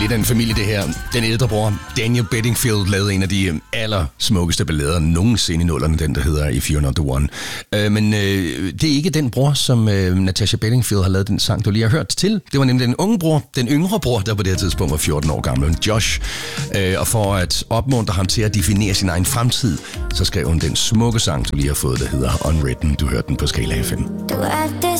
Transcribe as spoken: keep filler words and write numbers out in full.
lidt af en familie, det her. Den ældre bror, Daniel Bedingfield, lavede en af de allersmukkeste ballader nogensinde i nullerne, den der hedder If You're Not The One. Øh, men øh, det er ikke den bror, som øh, Natasha Bedingfield har lavet den sang, du lige har hørt til. Det var nemlig den unge bror, den yngre bror, der på det her tidspunkt var fjorten år gammel, Josh. Øh, og for at opmuntre ham til at definere sin egen fremtid, så skrev hun den smukke sang, du lige har fået, der hedder Unwritten. Du hørte den på Skala F M. Du er det